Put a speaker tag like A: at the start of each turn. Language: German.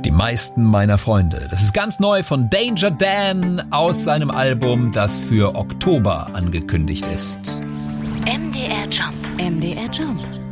A: Die meisten meiner Freunde. Das ist ganz neu von Danger Dan aus seinem Album, das für Oktober angekündigt ist.
B: MDR Jump.
C: MDR Jump.